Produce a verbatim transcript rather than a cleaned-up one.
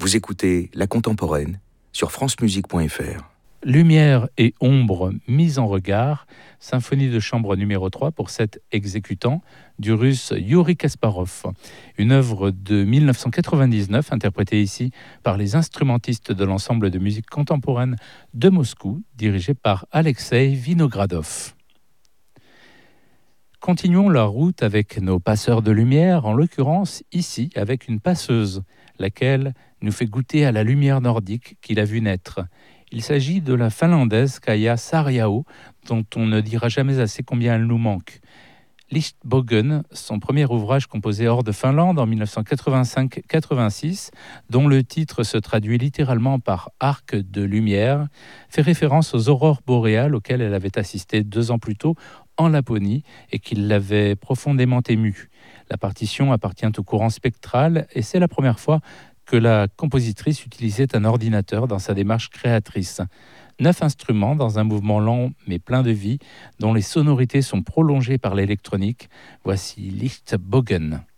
Vous écoutez La Contemporaine sur francemusique point f r. Lumière et ombre mises en regard, symphonie de chambre numéro trois pour sept exécutants du russe Yuri Kasparov. Une œuvre de mille neuf cent quatre-vingt-dix-neuf interprétée ici par les instrumentistes de l'ensemble de musique contemporaine de Moscou, dirigé par Alexei Vinogradov. Continuons la route avec nos passeurs de lumière, en l'occurrence ici avec une passeuse, laquelle nous fait goûter à la lumière nordique qu'il a vu naître. Il s'agit de la finlandaise Kaija Saariaho, dont on ne dira jamais assez combien elle nous manque. Lichtbågen, son premier ouvrage composé hors de Finlande en dix-neuf cent quatre-vingt-cinq quatre-vingt-six, dont le titre se traduit littéralement par arc de lumière, fait référence aux aurores boréales auxquelles elle avait assisté deux ans plus tôt en Laponie et qui l'avaient profondément émue. La partition appartient au courant spectral et c'est la première fois que la compositrice utilisait un ordinateur dans sa démarche créatrice. Neuf instruments dans un mouvement lent mais plein de vie, dont les sonorités sont prolongées par l'électronique. Voici Lichtbågen.